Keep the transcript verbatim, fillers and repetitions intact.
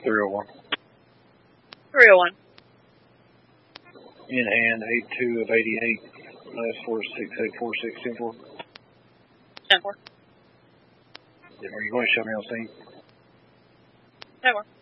three oh one. three oh one. In hand, eight two of eighty-eight. Last four six eight four six ten four. ten four. Are you going to show me on scene? ten four.